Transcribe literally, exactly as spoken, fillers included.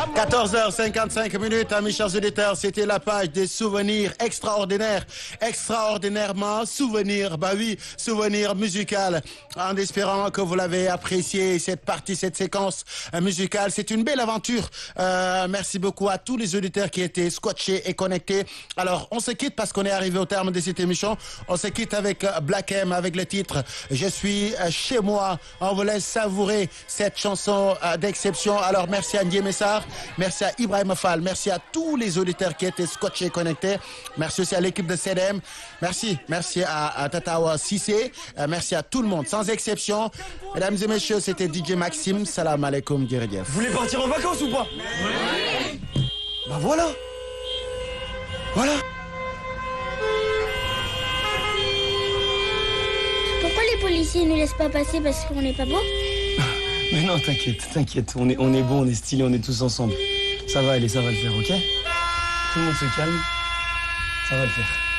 quatorze heures cinquante-cinq minutes, mes chers auditeurs, c'était la page des souvenirs extraordinaires, extraordinairement souvenirs, bah oui, souvenirs musical, en espérant que vous l'avez apprécié, cette partie, cette séquence musicale, c'est une belle aventure. Euh, merci beaucoup à tous les auditeurs qui étaient scotchés et connectés. Alors, on se quitte parce qu'on est arrivé au terme de cette émission. On se quitte avec Black M, avec le titre « Je suis chez moi ». On vous laisse savourer cette chanson d'exception. Alors, merci à Ndié Messar, merci à Ibrahim Fall, merci à tous les auditeurs qui étaient scotchés et connectés. Merci aussi à l'équipe de C D M. Merci, merci à, à Tatawa Sissé. Euh, merci à tout le monde, sans exception. Mesdames et messieurs, c'était D J Maxime. Salam alaikum, Djeredjef. Vous voulez partir en vacances ou pas? Oui. Bah voilà. Voilà. Pourquoi les policiers ne laissent pas passer parce qu'on n'est pas beau? Mais non, t'inquiète, t'inquiète. On est, on est beau, on est stylé, on est tous ensemble. Ça va aller, ça va le faire, ok? Tout le monde se calme. Ça va le faire.